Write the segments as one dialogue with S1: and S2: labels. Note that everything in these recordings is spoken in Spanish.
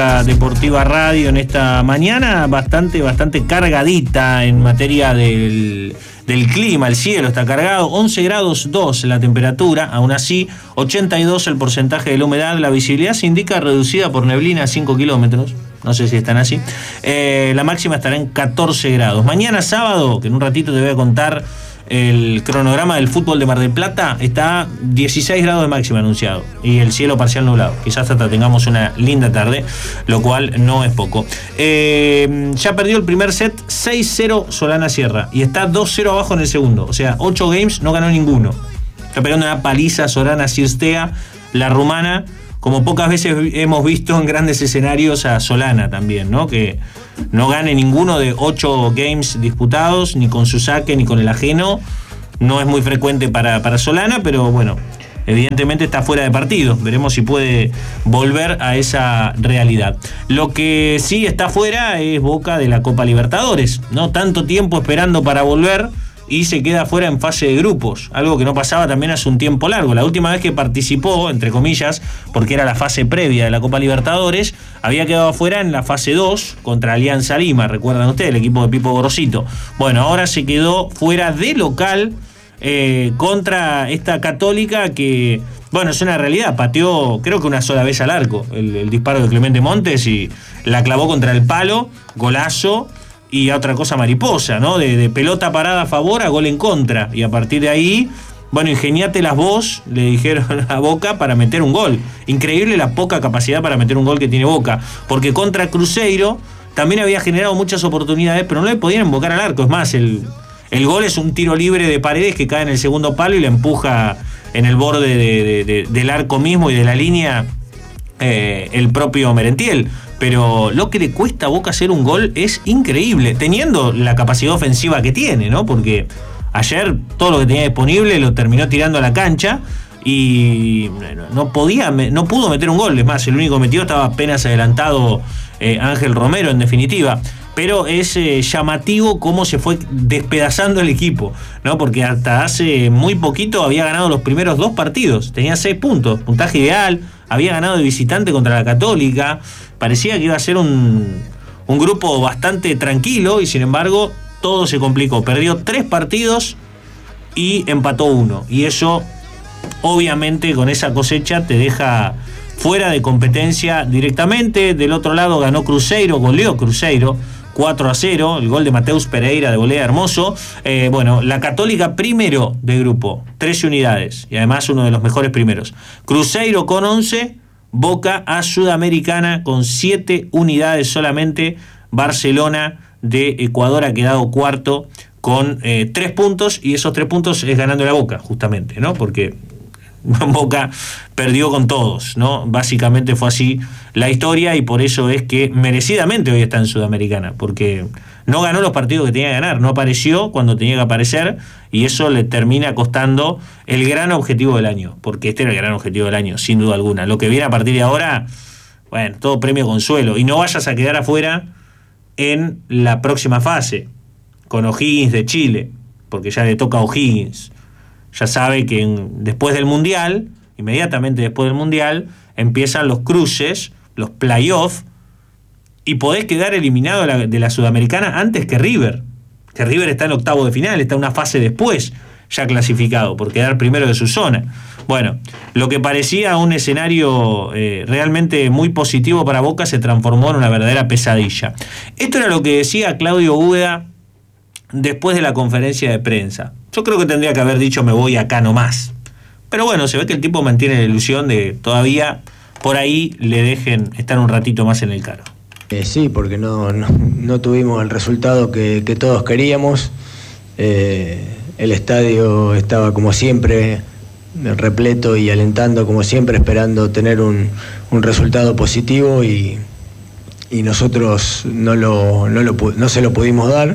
S1: Deportiva Radio en esta mañana bastante cargadita en materia del clima. El cielo está cargado, 11 grados 2 la temperatura, aún así 82 el porcentaje de la humedad, la visibilidad se indica reducida por neblina a 5 kilómetros, no sé si están así. La máxima estará en 14 grados. Mañana sábado, que en un ratito te voy a contar el cronograma del fútbol de Mar del Plata, está 16 grados de máxima anunciado y el cielo parcial nublado. Quizás hasta tengamos una linda tarde, lo cual no es poco. Ya perdió el primer set 6-0 Solana Sierra y está 2-0 abajo en el segundo. O sea, 8 games, no ganó ninguno. Está pegando una paliza Solana Cirstea, la rumana, como pocas veces hemos visto en grandes escenarios a Solana también, ¿no? Que no gane ninguno de 8 games disputados, ni con su saque, ni con el ajeno. No es muy frecuente para Solana, pero bueno, evidentemente está fuera de partido. Veremos si puede volver a esa realidad. Lo que sí está fuera es Boca de la Copa Libertadores, ¿no? Tanto tiempo esperando para volver y se queda fuera en fase de grupos, algo que no pasaba también hace un tiempo largo. La última vez que participó, entre comillas, porque era la fase previa de la Copa Libertadores, había quedado afuera en la fase 2 contra Alianza Lima, recuerdan ustedes, el equipo de Pipo Gorosito. Bueno, ahora se quedó fuera de local contra esta Católica que, bueno, es una realidad, pateó creo que una sola vez al arco el disparo de Clemente Montes y la clavó contra el palo, golazo. Y a otra cosa mariposa, ¿no? De pelota parada a favor a gol en contra. Y a partir de ahí, bueno, ingeniátelas vos, le dijeron a Boca, para meter un gol. Increíble la poca capacidad para meter un gol que tiene Boca. Porque contra Cruzeiro también había generado muchas oportunidades, pero no le podían embocar al arco. Es más, el gol es un tiro libre de Paredes que cae en el segundo palo y le empuja en el borde del arco mismo y de la línea el propio Merentiel. Pero lo que le cuesta a Boca hacer un gol es increíble, teniendo la capacidad ofensiva que tiene, ¿no? Porque ayer todo lo que tenía disponible lo terminó tirando a la cancha y no pudo meter un gol. Es más, el único metido estaba apenas adelantado Ángel Romero, en definitiva. Pero es llamativo cómo se fue despedazando el equipo, ¿no? Porque hasta hace muy poquito había ganado los primeros 2 partidos, tenía 6 puntos, puntaje ideal, había ganado de visitante contra la Católica. Parecía que iba a ser un grupo bastante tranquilo y sin embargo todo se complicó. Perdió 3 partidos y empató 1. Y eso, obviamente, con esa cosecha te deja fuera de competencia directamente. Del otro lado ganó Cruzeiro, goleó Cruzeiro 4-0, el gol de Mateus Pereira de volea hermoso. Bueno, la Católica primero de grupo, 13 unidades y además uno de los mejores primeros. Cruzeiro con 11. Boca a Sudamericana con 7 unidades solamente. Barcelona de Ecuador ha quedado cuarto con 3 puntos y esos 3 puntos es ganando la Boca, justamente, ¿no? Porque Boca perdió con todos, ¿no? Básicamente fue así la historia y por eso es que merecidamente hoy está en Sudamericana, porque no ganó los partidos que tenía que ganar, no apareció cuando tenía que aparecer y eso le termina costando el gran objetivo del año, porque este era el gran objetivo del año, sin duda alguna. Lo que viene a partir de ahora, bueno, todo premio consuelo. Y no vayas a quedar afuera en la próxima fase, con O'Higgins de Chile, porque ya le toca a O'Higgins. Ya sabe que después del Mundial, inmediatamente después del Mundial, empiezan los cruces, los playoffs, y podés quedar eliminado de la Sudamericana antes que River. Que River está en octavo de final, está una fase después ya clasificado, por quedar primero de su zona. Bueno, lo que parecía un escenario realmente muy positivo para Boca se transformó en una verdadera pesadilla. Esto era lo que decía Claudio Úbeda después de la conferencia de prensa. Yo creo que tendría que haber dicho me voy acá nomás. Pero bueno, se ve que el tipo mantiene la ilusión de todavía por ahí le dejen estar un ratito más en el cargo.
S2: Sí, porque no tuvimos el resultado que todos queríamos. El estadio estaba como siempre repleto y alentando como siempre, esperando tener un resultado positivo y nosotros no se lo pudimos dar.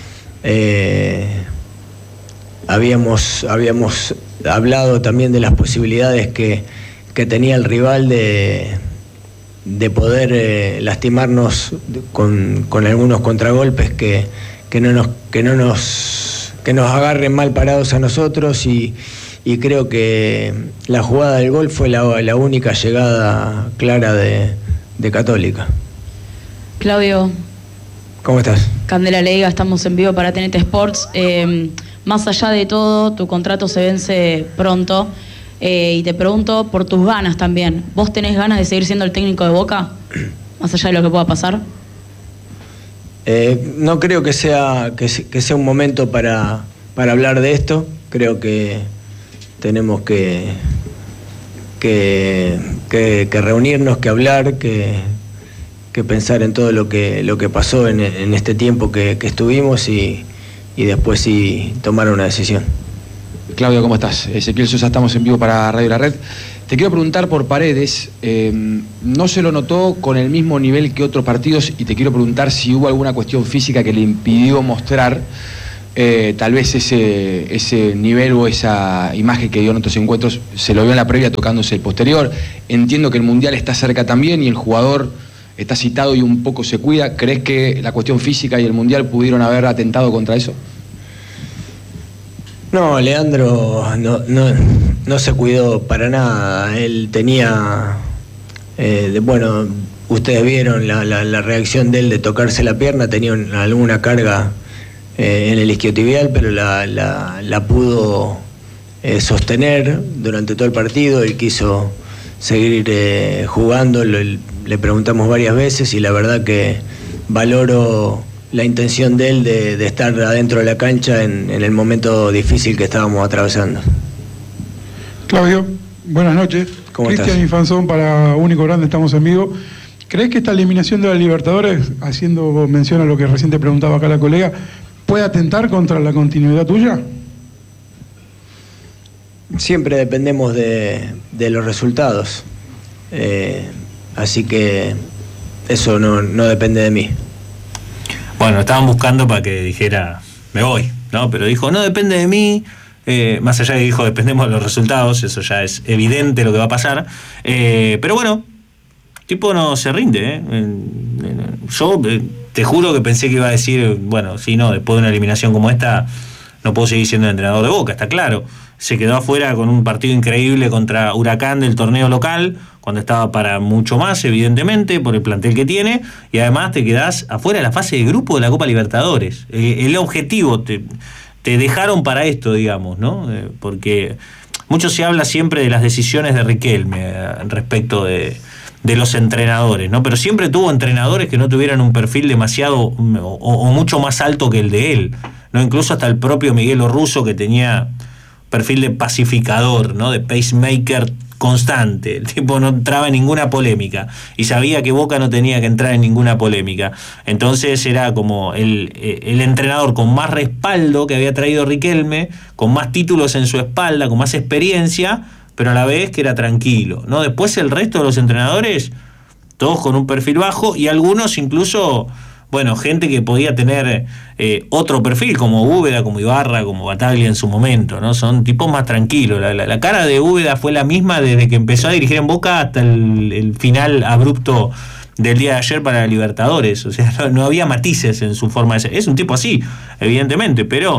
S2: Habíamos hablado también de las posibilidades que tenía el rival de poder lastimarnos con algunos contragolpes que nos agarren mal parados a nosotros y creo que la jugada del gol fue la única llegada clara de de Católica.
S3: Claudio.
S2: ¿Cómo estás?
S3: Candela Leiga, estamos en vivo para TNT Sports. Más allá de todo, tu contrato se vence pronto. Y te pregunto por tus ganas también. ¿Vos tenés ganas de seguir siendo el técnico de Boca? Más allá de lo que pueda pasar.
S2: No creo que sea un momento para hablar de esto. Creo que tenemos que reunirnos, que hablar, que pensar en todo lo que pasó en este tiempo que estuvimos y después sí tomar una decisión.
S4: Claudio, ¿cómo estás? Ezequiel Sosa, estamos en vivo para Radio La Red. Te quiero preguntar por Paredes. No se lo notó con el mismo nivel que otros partidos y te quiero preguntar si hubo alguna cuestión física que le impidió mostrar tal vez ese nivel o esa imagen que dio en otros encuentros. Se lo vio en la previa tocándose el posterior. Entiendo que el Mundial está cerca también y el jugador está citado y un poco se cuida. ¿Crees que la cuestión física y el Mundial pudieron haber atentado contra eso?
S2: No, Leandro no se cuidó para nada. Él tenía, bueno, ustedes vieron la reacción de él de tocarse la pierna, tenía alguna carga en el isquiotibial, pero la pudo sostener durante todo el partido. Él quiso seguir jugando, le preguntamos varias veces y la verdad que valoro la intención de él de estar adentro de la cancha en el momento difícil que estábamos atravesando.
S5: Claudio, buenas noches.
S2: ¿Cómo estás?
S5: Cristian Infanzón para Único Grande, estamos en vivo. ¿Crees que esta eliminación de la Libertadores, haciendo mención a lo que recién te preguntaba acá la colega, puede atentar contra la continuidad tuya?
S2: Siempre dependemos de los resultados, así que eso no depende de mí.
S1: Bueno, estaban buscando para que dijera, me voy, ¿no? Pero dijo, no depende de mí, más allá de que dijo, dependemos de los resultados, eso ya es evidente lo que va a pasar. Pero bueno, tipo no se rinde, Yo te juro que pensé que iba a decir, bueno, sí, no, después de una eliminación como esta, no puedo seguir siendo entrenador de Boca, está claro. Se quedó afuera con un partido increíble contra Huracán del torneo local, cuando estaba para mucho más, evidentemente, por el plantel que tiene, y además te quedás afuera de la fase de grupo de la Copa Libertadores. El objetivo, te dejaron para esto, digamos, ¿no? Porque mucho se habla siempre de las decisiones de Riquelme respecto de los entrenadores, ¿no? Pero siempre tuvo entrenadores que no tuvieran un perfil demasiado o mucho más alto que el de él, ¿no? Incluso hasta el propio Miguel Orruso, que tenía perfil de pacificador, ¿no? De pacemaker constante. El tipo no entraba en ninguna polémica y sabía que Boca no tenía que entrar en ninguna polémica. Entonces era como el entrenador con más respaldo que había traído Riquelme, con más títulos en su espalda, con más experiencia, pero a la vez que era tranquilo, ¿no? Después el resto de los entrenadores, todos con un perfil bajo y algunos incluso, bueno, gente que podía tener otro perfil, como Úbeda, como Ibarra, como Bataglia en su momento, ¿no? Son tipos más tranquilos. La cara de Úbeda fue la misma desde que empezó a dirigir en Boca hasta el final abrupto del día de ayer para la Libertadores. O sea, no había matices en su forma de ser. Es un tipo así, evidentemente, pero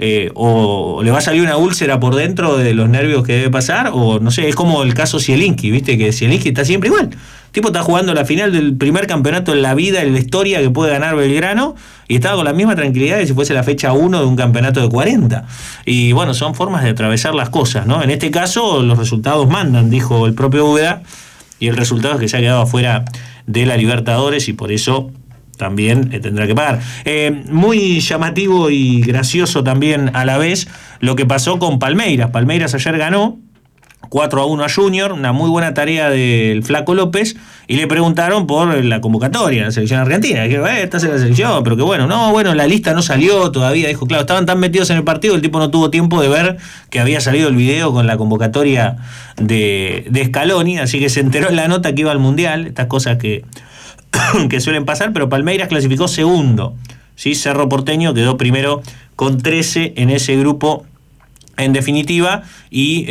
S1: o le va a salir una úlcera por dentro de los nervios que debe pasar, o no sé, es como el caso Zielinski, ¿viste? Que Zielinski está siempre igual. El tipo está jugando la final del primer campeonato en la vida, en la historia que puede ganar Belgrano, y estaba con la misma tranquilidad que si fuese la fecha 1 de un campeonato de 40. Y bueno, son formas de atravesar las cosas, ¿no? En este caso, los resultados mandan, dijo el propio Úbeda, y el resultado es que se ha quedado afuera de la Libertadores y por eso también tendrá que pagar. Muy llamativo y gracioso también a la vez lo que pasó con Palmeiras. Palmeiras ayer ganó 4-1 a Junior, una muy buena tarea del Flaco López, y le preguntaron por la convocatoria de la selección argentina. Dijeron, estás en la selección, pero que bueno, la lista no salió todavía. Dijo, claro, estaban tan metidos en el partido, el tipo no tuvo tiempo de ver que había salido el video con la convocatoria de Scaloni, así que se enteró en la nota que iba al Mundial, estas cosas que suelen pasar, pero Palmeiras clasificó segundo, ¿sí? Cerro Porteño quedó primero con 13 en ese grupo. En definitiva, y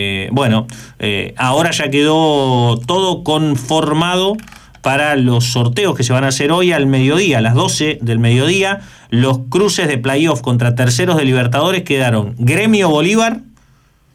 S1: ahora ya quedó todo conformado para los sorteos que se van a hacer hoy al mediodía, a las 12 del mediodía. Los cruces de playoff contra terceros de Libertadores quedaron Gremio Bolívar,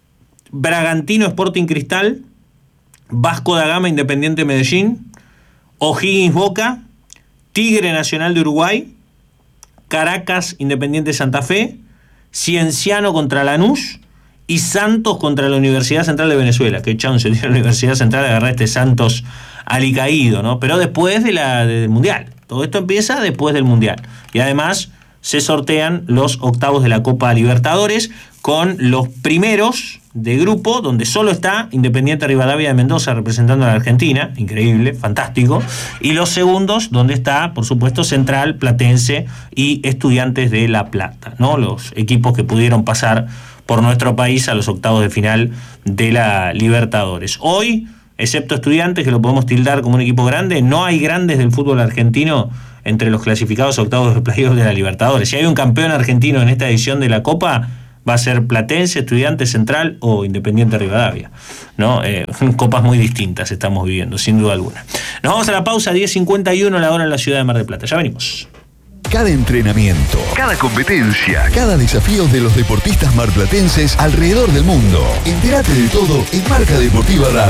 S1: Bragantino Sporting Cristal, Vasco da Gama Independiente Medellín, O'Higgins Boca, Tigre Nacional de Uruguay, Caracas Independiente Santa Fe, Cienciano contra Lanús y Santos contra la Universidad Central de Venezuela. Qué chance tiene la Universidad Central de agarrar este Santos alicaído, ¿no? Pero después del Mundial. Todo esto empieza después del Mundial. Y además se sortean los octavos de la Copa Libertadores con los primeros de grupo, donde solo está Independiente Rivadavia de Mendoza representando a la Argentina, increíble, fantástico, y los segundos, donde está, por supuesto, Central, Platense y Estudiantes de La Plata, ¿no? Los equipos que pudieron pasar por nuestro país a los octavos de final de la Libertadores. Hoy, excepto Estudiantes, que lo podemos tildar como un equipo grande, no hay grandes del fútbol argentino entre los clasificados a octavos de playoff de la Libertadores. Si hay un campeón argentino en esta edición de la Copa, va a ser Platense, Estudiantes, Central o Independiente Rivadavia, ¿no? Copas muy distintas estamos viviendo, sin duda alguna. Nos vamos a la pausa, 10:51 la hora en la ciudad de Mar del Plata. Ya venimos.
S6: Cada entrenamiento, cada competencia, cada desafío de los deportistas marplatenses alrededor del mundo. Entérate de todo en Marca Deportiva Radio.